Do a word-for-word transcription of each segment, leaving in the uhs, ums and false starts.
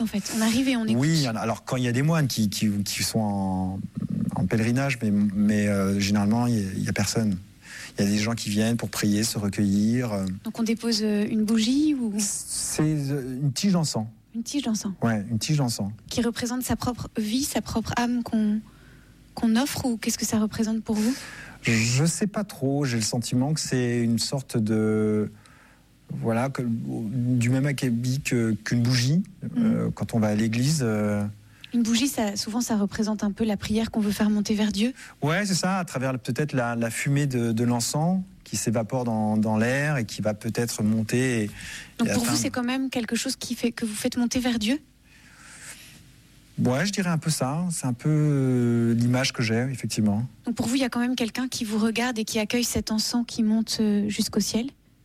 En fait, on arrive et on écoute. Oui, alors quand il y a des moines qui, qui, qui sont en, en pèlerinage, mais, mais euh, généralement, il n'y a, a personne. Il y a des gens qui viennent pour prier, se recueillir. Donc on dépose une bougie ou... C'est une tige d'encens. Une tige d'encens. Ouais, une tige d'encens. Qui représente sa propre vie, sa propre âme qu'on, qu'on offre, ou qu'est-ce que ça représente pour vous ? Je sais pas trop, j'ai le sentiment que c'est une sorte de... Voilà, que, du même acabit que, qu'une bougie, mmh. euh, quand on va à l'église. Euh... Une bougie, ça, souvent, ça représente un peu la prière qu'on veut faire monter vers Dieu. Ouais, c'est ça, à travers peut-être la, la fumée de, de l'encens qui s'évapore dans, dans l'air et qui va peut-être monter. Et, Donc et pour atteindre... vous, c'est quand même quelque chose qui fait que vous faites monter vers Dieu ? Ouais, je dirais un peu ça. C'est un peu euh, l'image que j'ai, effectivement. Donc pour vous, il y a quand même quelqu'un qui vous regarde et qui accueille cet encens qui monte euh, jusqu'au ciel ?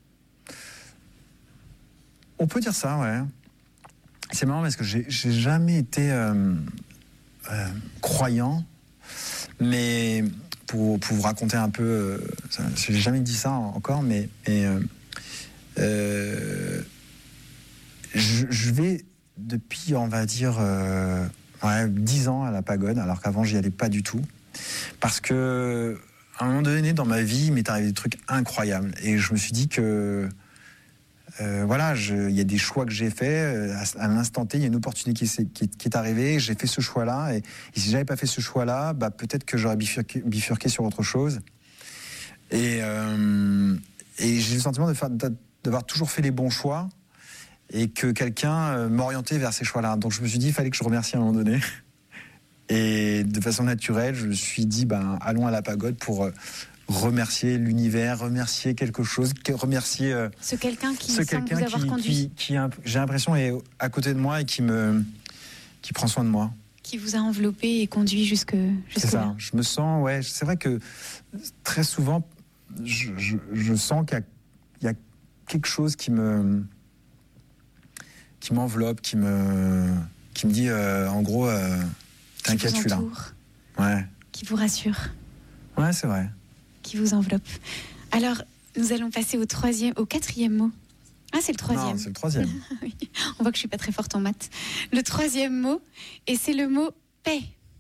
On peut dire ça, ouais. C'est marrant parce que j'ai, j'ai jamais été euh, euh, croyant, mais pour, pour vous raconter un peu, euh, ça, j'ai jamais dit ça encore, mais, mais euh, euh, je, je vais depuis, on va dire, euh, ouais, dix ans à la pagode, alors qu'avant j'y allais pas du tout, parce que à un moment donné dans ma vie, il m'est arrivé des trucs incroyables, et je me suis dit que Euh, voilà, il y a des choix que j'ai faits. À, à l'instant T, il y a une opportunité qui, qui, qui est arrivée. J'ai fait ce choix-là. Et, et si j'avais pas fait ce choix-là, bah, peut-être que j'aurais bifurqué, bifurqué sur autre chose. Et, euh, et j'ai le sentiment de faire, d'avoir toujours fait les bons choix et que quelqu'un m'orientait vers ces choix-là. Donc je me suis dit, il fallait que je remercie à un moment donné. Et de façon naturelle, je me suis dit, ben, allons à la pagode pour remercier l'univers, remercier quelque chose, remercier euh, ce quelqu'un qui ce semble quelqu'un vous avoir qui, conduit, qui, qui j'ai l'impression est à côté de moi et qui me qui prend soin de moi, qui vous a enveloppé et conduit jusque jusque c'est ça. là. Je me sens, ouais, c'est vrai que très souvent, je, je, je sens qu'il y a, il y a quelque chose qui me qui m'enveloppe, qui me qui me dit euh, en gros, euh, t'inquiète, je suis là. Ouais. Qui vous rassure. Ouais, c'est vrai. Qui vous enveloppe. Alors, nous allons passer au troisième, au quatrième mot. Ah, c'est le troisième. Non, c'est le troisième. Oui. On voit que je suis pas très forte en maths. Le troisième mot, et c'est le mot paix.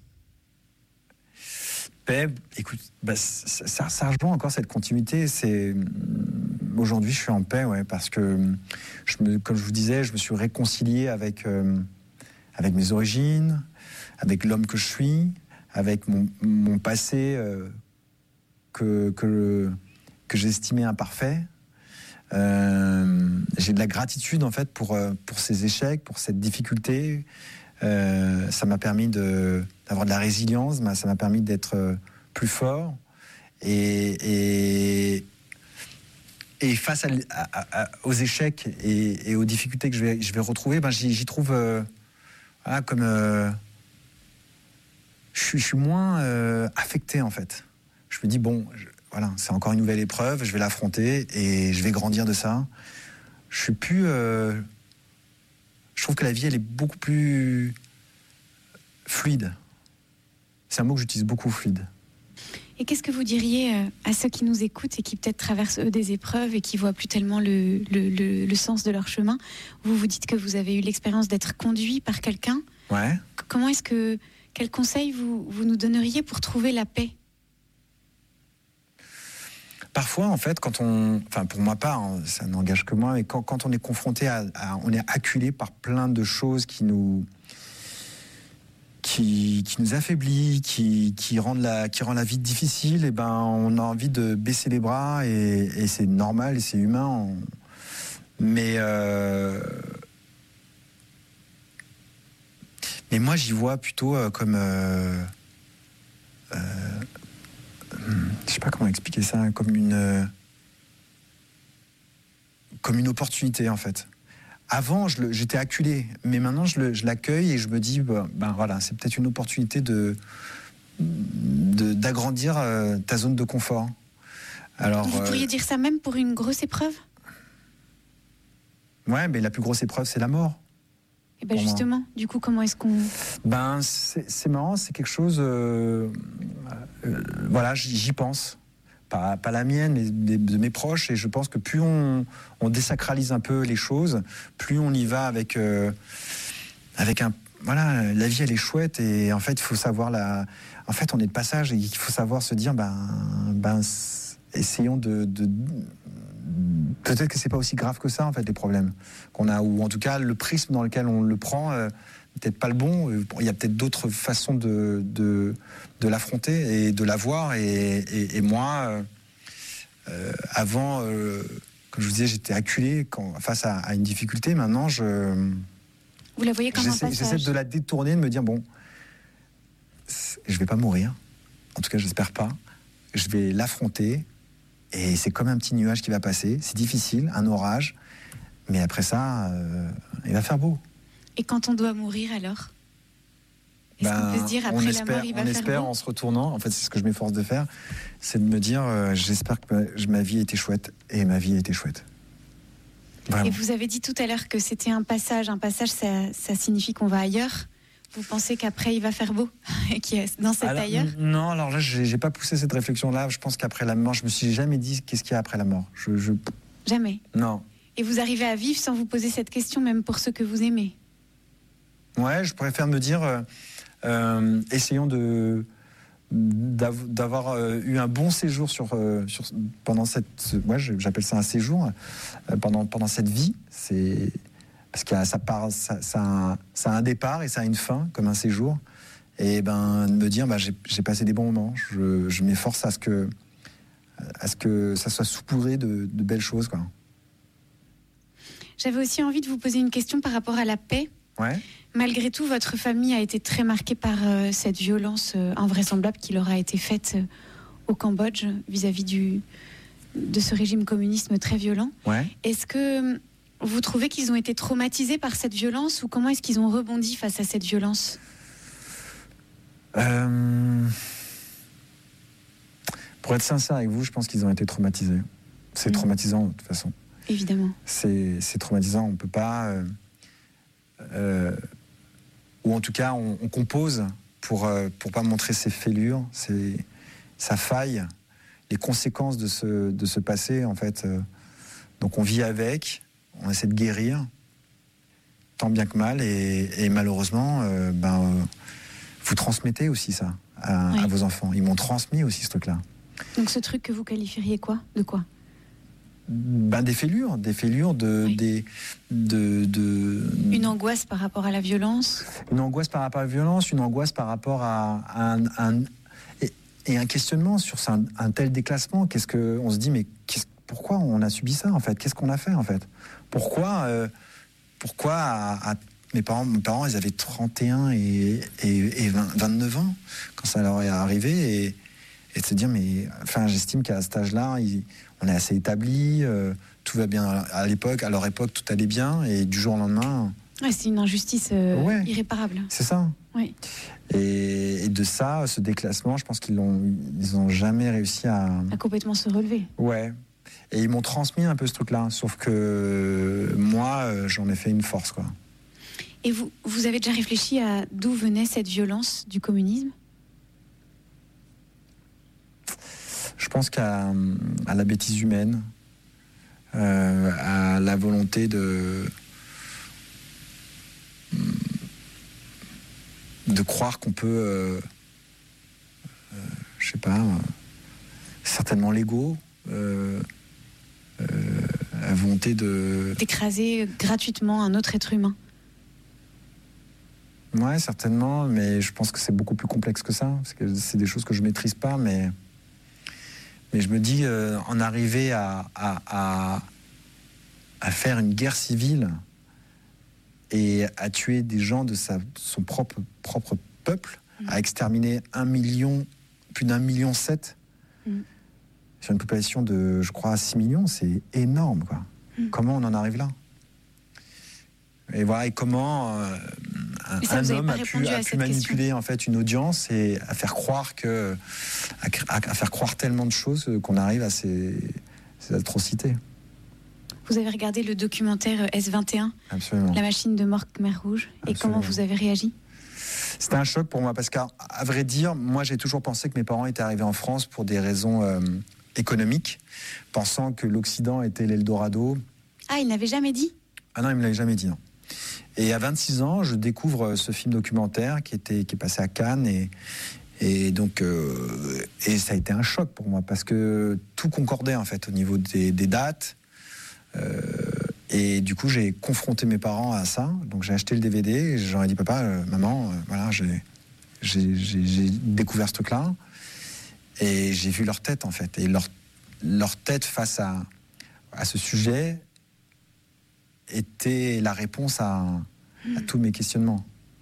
Paix, écoute, bah, ça, ça, ça rejoint encore cette continuité. C'est aujourd'hui, je suis en paix, ouais, parce que je me, comme je vous disais, je me suis réconcilié avec euh, avec mes origines, avec l'homme que je suis, avec mon, mon passé. Euh, que, que, que j'estimais imparfait. Euh, j'ai de la gratitude en fait pour, pour ces échecs, pour cette difficulté. Euh, ça m'a permis de, d'avoir de la résilience, ça m'a permis d'être plus fort. Et, et, et face à, à, à, aux échecs et, et aux difficultés que je vais, je vais retrouver, ben j'y, j'y trouve euh, voilà, comme... Euh, je, je suis moins euh, affecté en fait. Je me dis, bon, je, voilà, c'est encore une nouvelle épreuve, je vais l'affronter et je vais grandir de ça. Je suis plus... Euh, je trouve que la vie, elle est beaucoup plus fluide. C'est un mot que j'utilise beaucoup, fluide. Et qu'est-ce que vous diriez à ceux qui nous écoutent et qui peut-être traversent eux des épreuves et qui voient plus tellement le, le, le, le sens de leur chemin ? Vous vous dites que vous avez eu l'expérience d'être conduit par quelqu'un. Ouais. Comment est-ce que... Quels conseils vous, vous nous donneriez pour trouver la paix ? Parfois, en fait, quand on, enfin pour ma part, hein, ça n'engage que moi, mais quand, quand on est confronté à, à, on est acculé par plein de choses qui nous, qui, qui nous affaiblit, qui, qui rendent la, qui rend la vie difficile, et ben, on a envie de baisser les bras et, et c'est normal et c'est humain. On... Mais, euh... mais moi, j'y vois plutôt euh, comme euh... Euh... je sais pas comment expliquer ça, comme une euh, comme une opportunité en fait. Avant, je le, j'étais acculé, mais maintenant je, le, je l'accueille et je me dis, ben, ben voilà, c'est peut-être une opportunité de, de d'agrandir euh, ta zone de confort. Alors, vous pourriez euh, dire ça même pour une grosse épreuve ? Ouais, mais la plus grosse épreuve, c'est la mort. Et ben justement, moi. Du coup, comment est-ce qu'on... Ben, c'est, c'est marrant, c'est quelque chose... Euh, euh, voilà, j'y, j'y pense. Pas, pas la mienne, mais de, de mes proches. Et je pense que plus on, on désacralise un peu les choses, plus on y va avec, euh, avec un, voilà, la vie elle est chouette et en fait il faut savoir la, en fait on est de passage et il faut savoir se dire ben, ben essayons de, de peut-être que c'est pas aussi grave que ça en fait les problèmes qu'on a, ou en tout cas le prisme dans lequel on le prend euh, peut-être pas le bon. Il y a peut-être d'autres façons de, de, de l'affronter et de la voir. Et, et, et moi, euh, avant, euh, comme je vous disais, j'étais acculé quand, face à, à une difficulté. Maintenant, je, vous la voyez comme j'essaie, un passage. J'essaie de la détourner, de me dire, bon, je vais pas mourir. En tout cas, j'espère pas. Je vais l'affronter. Et c'est comme un petit nuage qui va passer. C'est difficile, un orage. Mais après ça, euh, il va faire beau. Et quand on doit mourir, alors ? Est-ce ben, qu'on peut se dire, après espère, la mort, il va on faire espère beau ? En se retournant, en fait, c'est ce que je m'efforce de faire, c'est de me dire, euh, j'espère que ma, ma vie était chouette, et ma vie était chouette. Vraiment. Et vous avez dit tout à l'heure que c'était un passage. Un passage, ça, ça signifie qu'on va ailleurs. Vous pensez qu'après, il va faire beau et qu'il y a dans cet alors, ailleurs ? Non, alors là, j'ai, j'ai pas poussé cette réflexion-là. Je pense qu'après la mort, je me suis jamais dit qu'est-ce qu'il y a après la mort. Je, je... Jamais. Non. Et vous arrivez à vivre sans vous poser cette question, même pour ceux que vous aimez ? Ouais, je préfère me dire, euh, euh, essayons de d'avoir euh, eu un bon séjour sur, euh, sur pendant cette, ouais, j'appelle ça un séjour euh, pendant pendant cette vie. C'est parce que ça part, ça, ça, a un, ça a un départ et ça a une fin, comme un séjour. Et ben de me dire, bah, j'ai, j'ai passé des bons moments. Je, je m'efforce à ce que à ce que ça soit saupoudré de, de belles choses, quoi. J'avais aussi envie de vous poser une question par rapport à la paix. Ouais. Malgré tout, votre famille a été très marquée par euh, cette violence euh, invraisemblable qui leur a été faite euh, au Cambodge vis-à-vis du, de ce régime communiste très violent. Ouais. Est-ce que vous trouvez qu'ils ont été traumatisés par cette violence ou comment est-ce qu'ils ont rebondi face à cette violence ? euh... Pour être sincère avec vous, je pense qu'ils ont été traumatisés. C'est mmh. traumatisant de toute façon. Évidemment. C'est, c'est traumatisant. On ne peut pas... Euh, euh, ou en tout cas, on, on compose pour ne euh, pas montrer ses fêlures, ses, sa faille, les conséquences de ce, de ce passé, en fait. Euh, donc on vit avec, on essaie de guérir, tant bien que mal, et, et malheureusement, euh, ben, euh, vous transmettez aussi ça à, oui. à vos enfants. Ils m'ont transmis aussi ce truc-là. Donc ce truc que vous qualifieriez quoi ? De quoi ? Ben des fêlures, des fêlures, de, oui. des, de, de... Une angoisse par rapport à la violence. Une angoisse par rapport à la violence, une angoisse par rapport à, à un, un et, et un questionnement sur un, un tel déclassement. Qu'est-ce que on se dit, mais qu'est-ce, pourquoi on a subi ça en fait ? Qu'est-ce qu'on a fait en fait ? Pourquoi, euh, pourquoi à, à, mes parents, mes parents, ils avaient trente et un et, et, et vingt, vingt-neuf ans quand ça leur est arrivé et, et de se dire, mais enfin, j'estime qu'à cet âge-là, ils, on est assez établi, euh, tout va bien à l'époque, à leur époque, tout allait bien, et du jour au lendemain... Ouais, c'est une injustice euh, ouais, irréparable. C'est ça. Oui. Et, et de ça, ce déclassement, je pense qu'ils n'ont ils ont jamais réussi à... À complètement se relever. Ouais. Et ils m'ont transmis un peu ce truc-là, sauf que moi, j'en ai fait une force, quoi. Et vous, vous avez déjà réfléchi à d'où venait cette violence du communisme ? Je pense qu'à à la bêtise humaine, euh, à la volonté de de croire qu'on peut, euh, euh, je sais pas, euh, certainement l'ego, euh, euh, la volonté de d'écraser gratuitement un autre être humain. Ouais, certainement, mais je pense que c'est beaucoup plus complexe que ça, parce que c'est des choses que je maîtrise pas, mais Mais je me dis, euh, en arriver à, à, à, à faire une guerre civile et à tuer des gens de, sa, de son propre, propre peuple, mmh. à exterminer un million, plus d'un million sept, mmh. sur une population de, je crois, six millions, c'est énorme, quoi. Mmh. Comment on en arrive là ? Et voilà, et comment euh, un, un homme a pu, a pu manipuler en fait une audience et à faire croire que, à, à faire croire tellement de choses qu'on arrive à ces, ces atrocités. Vous avez regardé le documentaire S vingt et un, Absolument. La machine de mort Khmer Rouge, et Absolument. Comment vous avez réagi ? C'était un choc pour moi parce qu'à à vrai dire, moi j'ai toujours pensé que mes parents étaient arrivés en France pour des raisons euh, économiques, pensant que l'Occident était l'Eldorado. Ah, il n'avait jamais dit ? Ah non, il me l'avait jamais dit, non. Et à vingt-six ans, je découvre ce film documentaire qui, était, qui est passé à Cannes. Et, et donc, euh, et ça a été un choc pour moi parce que tout concordait en fait au niveau des, des dates. Euh, et du coup, j'ai confronté mes parents à ça. Donc, j'ai acheté le D V D et j'aurais dit, papa, euh, maman, euh, voilà, j'ai, j'ai, j'ai, j'ai découvert ce truc-là. Et j'ai vu leur tête en fait. Et leur, leur tête face à, à ce sujet était la réponse à, à tous mes questionnements.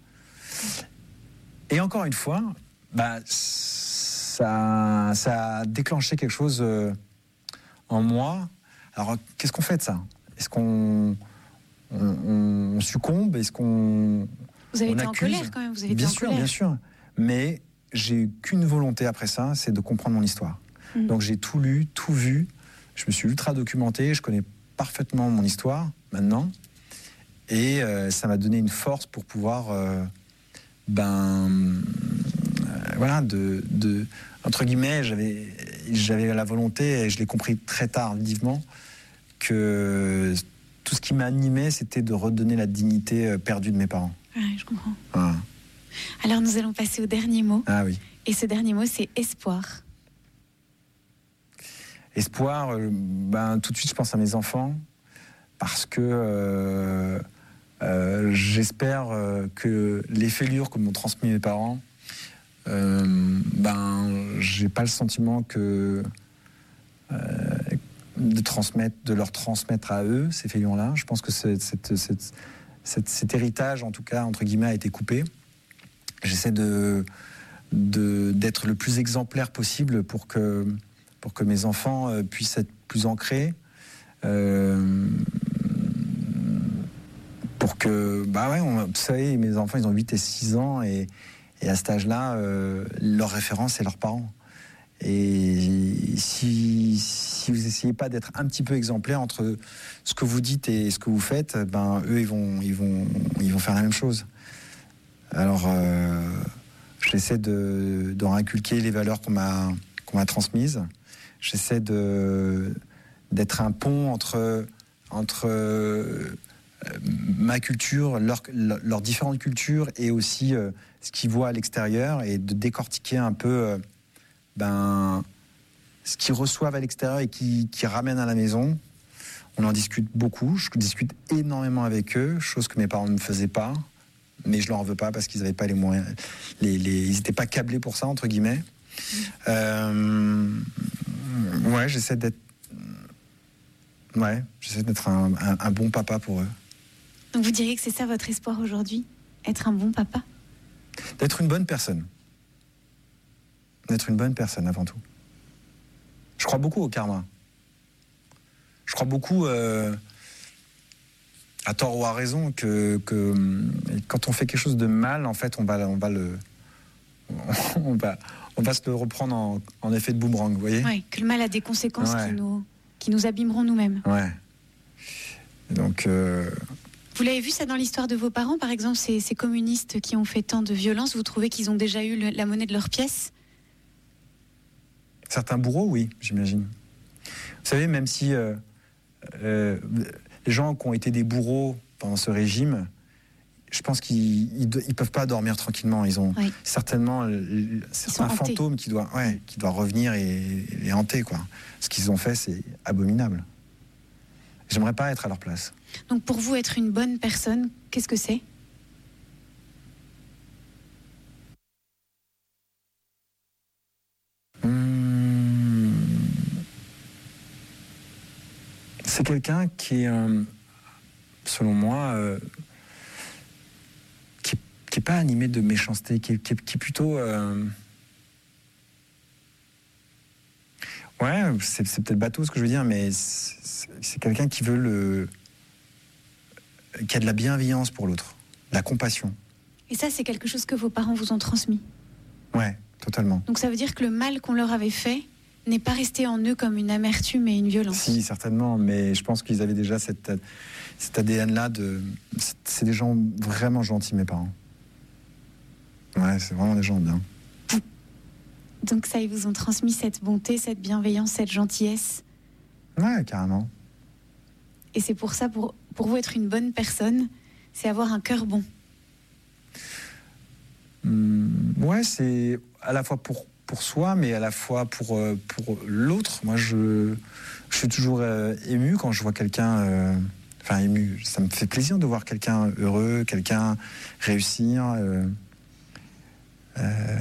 Et encore une fois, bah, ça, ça a déclenché quelque chose euh, en moi. Alors, qu'est-ce qu'on fait de ça ? Est-ce qu'on on, on succombe ? Est-ce qu'on Vous avez on été accuse ? en colère quand même, vous avez bien été en sûr, colère. bien sûr. Mais j'ai eu qu'une volonté après ça, c'est de comprendre mon histoire. Mmh. Donc j'ai tout lu, tout vu. Je me suis ultra documenté. Je connais parfaitement mon histoire maintenant. Et euh, ça m'a donné une force pour pouvoir, euh, ben, euh, voilà, de, de, entre guillemets, j'avais, j'avais la volonté, et je l'ai compris très tardivement, que tout ce qui m'animait, c'était de redonner la dignité perdue de mes parents. Ouais, je comprends. Voilà. Alors nous allons passer au dernier mot. Ah oui. Et ce dernier mot, c'est espoir. Espoir, euh, ben, tout de suite, je pense à mes enfants, parce que euh, euh, j'espère euh, que les fêlures que m'ont transmis mes parents, euh, ben, j'ai pas le sentiment que euh, de transmettre, de leur transmettre à eux ces fêlures-là. Je pense que cette, cette, cette, cette, cet héritage, en tout cas entre guillemets, a été coupé. J'essaie de, de d'être le plus exemplaire possible pour que pour que mes enfants euh, puissent être plus ancrés. Euh, pour que, bah ouais, on, vous savez, mes enfants, ils ont huit et six ans, et, et à cet âge-là, euh, leur référence, c'est leurs parents. Et si, si vous essayez pas d'être un petit peu exemplaire entre ce que vous dites et ce que vous faites, ben eux, ils vont, ils vont, ils vont faire la même chose. Alors, euh, j'essaie de, de inculquer les valeurs qu'on m'a, qu'on m'a transmises. J'essaie de d'être un pont entre, entre euh, ma culture, leurs leur différentes cultures, et aussi euh, ce qu'ils voient à l'extérieur, et de décortiquer un peu euh, ben, ce qu'ils reçoivent à l'extérieur et qui, qui ramènent à la maison. On en discute beaucoup, je discute énormément avec eux, chose que mes parents ne faisaient pas, mais je leur en veux pas parce qu'ils n'avaient pas les moyens, les, les, ils n'étaient pas câblés pour ça, entre guillemets. Mmh. Euh, ouais, j'essaie d'être Ouais, j'essaie d'être un, un, un bon papa pour eux. Donc vous diriez que c'est ça votre espoir aujourd'hui ? Être un bon papa ? D'être une bonne personne. D'être une bonne personne avant tout. Je crois beaucoup au karma. Je crois beaucoup, euh, à tort ou à raison, que, que quand on fait quelque chose de mal, en fait, on va, on va le... On va, on va se le reprendre en, en effet de boomerang, vous voyez ? Oui, que le mal a des conséquences ouais. qui nous... qui nous abîmeront nous-mêmes. Ouais. Et donc... Euh... Vous l'avez vu ça dans l'histoire de vos parents, par exemple, ces, ces communistes qui ont fait tant de violence, vous trouvez qu'ils ont déjà eu le, la monnaie de leur pièce ? Certains bourreaux, oui, j'imagine. Vous savez, même si euh, euh, les gens qui ont été des bourreaux pendant ce régime, je pense qu'ils ne peuvent pas dormir tranquillement. Ils ont oui. certainement euh, certains fantômes qui doivent, ouais, qui doivent revenir et les hanter, quoi. Ce qu'ils ont fait, c'est abominable. J'aimerais pas être à leur place. Donc pour vous, être une bonne personne, qu'est-ce que c'est ? Hum... C'est quelqu'un qui, euh, selon moi, euh, qui n'est pas animé de méchanceté, qui, qui, qui est plutôt... Euh... Ouais, c'est, c'est peut-être bateau ce que je veux dire, mais c'est, c'est quelqu'un qui veut le... qui a de la bienveillance pour l'autre, de la compassion. Et ça, c'est quelque chose que vos parents vous ont transmis ? Ouais, totalement. Donc ça veut dire que le mal qu'on leur avait fait n'est pas resté en eux comme une amertume et une violence ? Si, certainement, mais je pense qu'ils avaient déjà cette, cet A D N-là de... C'est des gens vraiment gentils, mes parents. Ouais, c'est vraiment des gens bien. Donc ça, ils vous ont transmis cette bonté, cette bienveillance, cette gentillesse ? Ouais, carrément. Et c'est pour ça, pour, pour vous être une bonne personne, c'est avoir un cœur bon. Mmh, ouais, c'est à la fois pour, pour soi, mais à la fois pour, euh, pour l'autre. Moi, je, je suis toujours euh, ému quand je vois quelqu'un... Euh, enfin, ému, ça me fait plaisir de voir quelqu'un heureux, quelqu'un réussir. Euh, euh,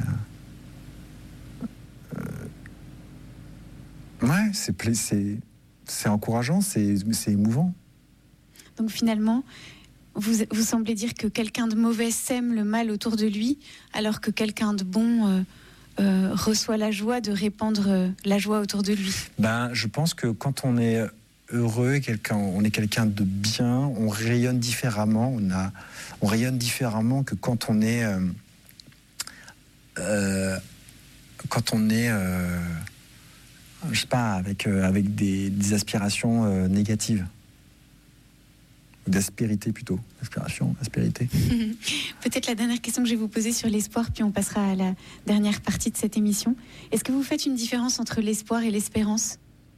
euh, ouais, c'est, c'est, c'est encourageant, c'est, c'est émouvant. Donc finalement... Vous, vous semblez dire que quelqu'un de mauvais sème le mal autour de lui, alors que quelqu'un de bon euh, euh, reçoit la joie de répandre euh, la joie autour de lui. Ben, je pense que quand on est heureux, quelqu'un, on est quelqu'un de bien, on rayonne différemment. On, a, on rayonne différemment que quand on est, euh, euh, quand on est, euh, je sais pas, avec euh, avec des, des aspirations euh, négatives. D'aspérité plutôt. Aspiration, aspérité. Peut-être la dernière question que je vais vous poser sur l'espoir, puis on passera à la dernière partie de cette émission. Est-ce que vous faites une différence entre l'espoir et l'espérance ?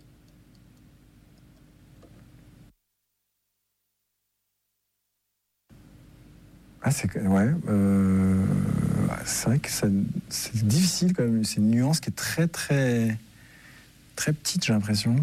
Ah, c'est, ouais, euh, c'est vrai que ça, c'est difficile quand même. C'est une nuance qui est très, très, très petite, j'ai l'impression.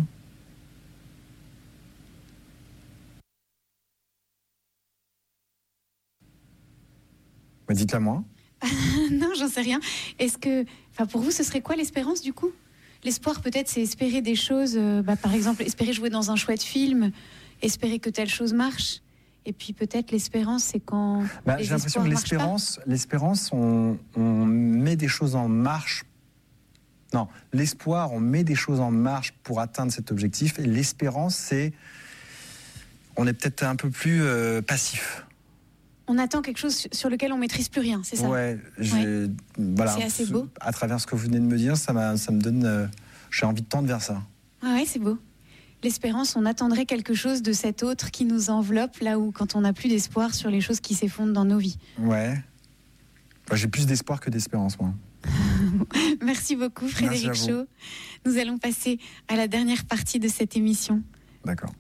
Dites-la moi. Non, j'en sais rien. Est-ce que, enfin, pour vous, ce serait quoi l'espérance du coup ? L'espoir, peut-être, c'est espérer des choses. Euh, bah, par exemple, espérer jouer dans un chouette film, espérer que telle chose marche. Et puis peut-être l'espérance, c'est quand. Bah, les j'ai l'impression que l'espérance, l'espérance, on, on met des choses en marche. Non, l'espoir, on met des choses en marche pour atteindre cet objectif. Et l'espérance, c'est, on est peut-être un peu plus euh, passif. On attend quelque chose sur lequel on maîtrise plus rien, c'est ça ? Ouais, j'ai, ouais. Voilà. C'est assez beau. À travers ce que vous venez de me dire, ça, m'a, ça me donne, euh, j'ai envie de tendre vers ça. Ah ouais, c'est beau. L'espérance, on attendrait quelque chose de cet autre qui nous enveloppe, là où quand on n'a plus d'espoir sur les choses qui s'effondrent dans nos vies. Ouais. Bah, j'ai plus d'espoir que d'espérance, moi. Merci beaucoup, Frédéric Merci Chaud. Nous allons passer à la dernière partie de cette émission. D'accord.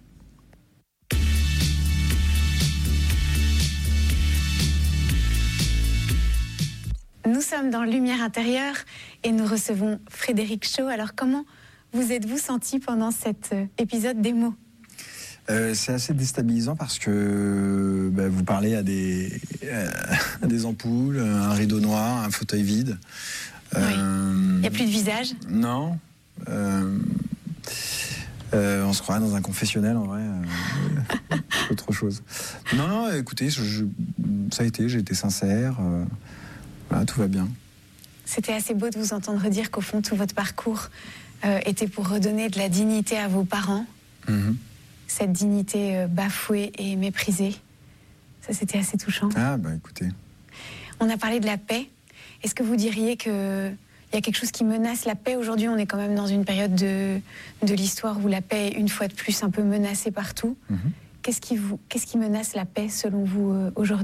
Nous sommes dans Lumière intérieure et nous recevons Frédéric Chaud. Alors comment vous êtes-vous senti pendant cet épisode démo ? euh, C'est assez déstabilisant parce que bah, vous parlez à des, euh, à des ampoules, un rideau noir, un fauteuil vide. Oui. Euh, Il n'y a plus de visage ? Non. Euh, euh, on se croirait dans un confessionnel en vrai. Euh, autre chose. Non, non, écoutez, je, je, ça a été, j'ai été sincère. Euh, Voilà, tout va bien. C'était assez beau de vous entendre dire qu'au fond, tout votre parcours euh, était pour redonner de la dignité à vos parents. Mmh. Cette dignité euh, bafouée et méprisée. Ça, c'était assez touchant. Ah, bah écoutez. On a parlé de la paix. Est-ce que vous diriez qu'il y a quelque chose qui menace la paix aujourd'hui ? On est quand même dans une période de, de l'histoire où la paix est une fois de plus un peu menacée partout. Mmh. Qu'est-ce qui vous, qu'est-ce qui menace la paix selon vous euh, aujourd'hui ?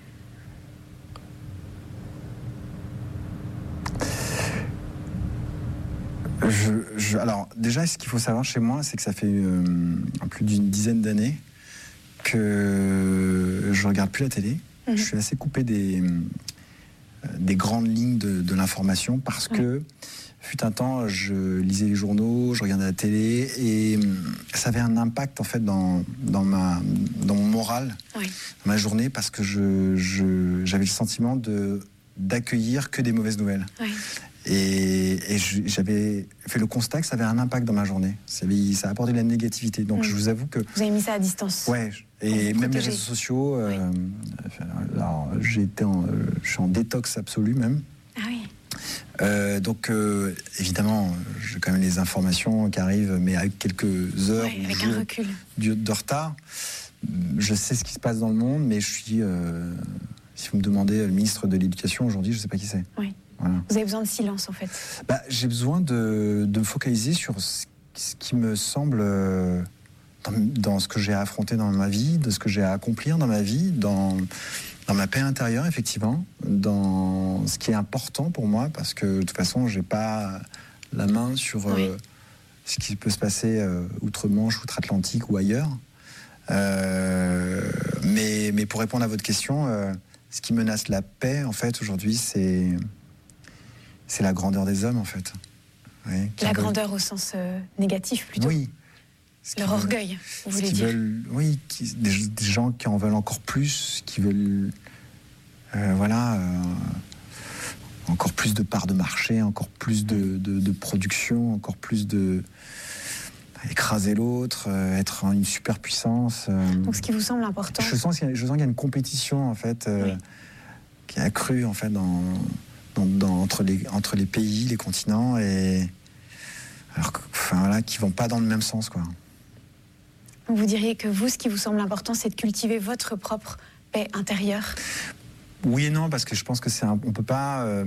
Je, je, alors déjà, ce qu'il faut savoir chez moi, c'est que ça fait euh, plus d'une dizaine d'années que je regarde plus la télé. Mmh. Je suis assez coupé des, des grandes lignes de, de l'information parce mmh. que fut un temps, je lisais les journaux, je regardais la télé et ça avait un impact en fait dans, dans, ma, dans mon moral, oui. dans ma journée, parce que je, je, j'avais le sentiment de, d'accueillir que des mauvaises nouvelles. Oui. Et, et j'avais fait le constat que ça avait un impact dans ma journée. Ça, avait, ça a apporté de la négativité. Donc mmh. je vous avoue que... Vous avez mis ça à distance. Ouais. Et même les réseaux sociaux. Oui. Euh, alors, j'ai été en, euh, je suis en détox absolu même. Ah oui. Euh, donc euh, évidemment, j'ai quand même les informations qui arrivent, mais avec quelques heures ouais, avec un recul. De, de retard. Je sais ce qui se passe dans le monde, mais je suis... Euh, si vous me demandez le ministre de l'Éducation aujourd'hui, je ne sais pas qui c'est. Oui. Voilà. Vous avez besoin de silence, en fait. Bah, j'ai besoin de, de me focaliser sur ce, ce qui me semble euh, dans, dans ce que j'ai à affronter dans ma vie, de ce que j'ai à accomplir dans ma vie, dans, dans ma paix intérieure, effectivement, dans ce qui est important pour moi, parce que de toute façon, j'ai pas la main sur euh, oui. ce qui peut se passer euh, outre-Manche, outre-Atlantique ou ailleurs. Euh, mais, mais pour répondre à votre question, euh, ce qui menace la paix, en fait, aujourd'hui, c'est, c'est la grandeur des hommes, en fait. Oui, la veulent... grandeur au sens euh, négatif, plutôt. Oui. Leur veulent... orgueil, vous voulez dire. Veulent... Oui, qui... des, des gens qui en veulent encore plus, qui veulent... Euh, voilà... Euh... encore plus de parts de marché, encore plus de, de, de production, encore plus de... écraser l'autre, euh, être une superpuissance. Euh, Donc ce qui vous semble important. Je sens, je sens qu'il y a une compétition en fait euh, oui. qui est accrue en fait dans, dans, dans, entre les entre les pays, les continents et alors enfin voilà, qui vont pas dans le même sens quoi. Donc vous diriez que vous, ce qui vous semble important, c'est de cultiver votre propre paix intérieure. Oui et non, parce que je pense que c'est un, on peut pas euh,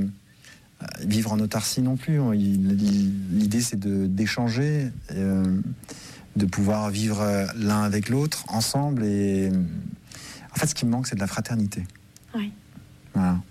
vivre en autarcie non plus. L'idée, c'est de, d'échanger, euh, de pouvoir vivre l'un avec l'autre, ensemble. Et en fait, ce qui me manque, c'est de la fraternité. Oui. Voilà.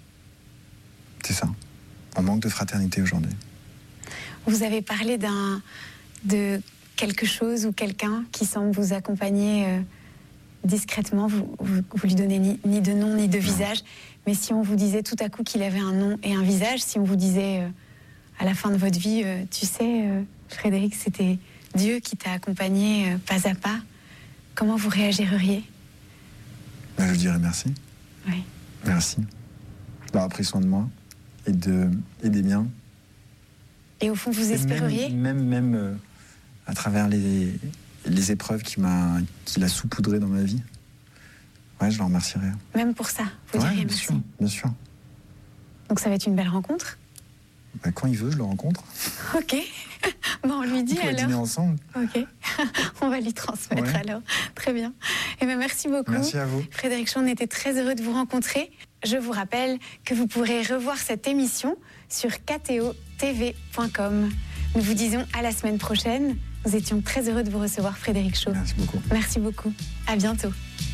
C'est ça. On manque de fraternité aujourd'hui. Vous avez parlé d'un, de quelque chose ou quelqu'un qui semble vous accompagner euh, discrètement. Vous, vous, vous lui donnez ni, ni de nom, ni de visage. Mais si on vous disait tout à coup qu'il avait un nom et un visage, si on vous disait euh, à la fin de votre vie, euh, tu sais, euh, Frédéric, c'était Dieu qui t'a accompagné euh, pas à pas, comment vous réagiriez ? Ben, je dirais merci. Oui. Merci d'avoir pris soin de moi et, de, et des miens. Et au fond, vous espéreriez ? Même, même, même euh, à travers les, les épreuves qu'il m'a, qu'il a saupoudrées dans ma vie. Ouais, je le remercierai. Même pour ça, vous ouais, diriez bien merci. Sûr, bien sûr. Donc ça va être une belle rencontre ? Bah, quand il veut, je le rencontre. Ok. Bon, on lui dit on alors. On va dîner ensemble. Ok. On va lui transmettre ouais. alors. Très bien. Et bien, merci beaucoup. Merci à vous. Frédéric Shaw, on était très heureux de vous rencontrer. Je vous rappelle que vous pourrez revoir cette émission sur k t o t v point com. Nous vous disons à la semaine prochaine. Nous étions très heureux de vous recevoir, Frédéric Shaw. Merci beaucoup. Merci beaucoup. À bientôt.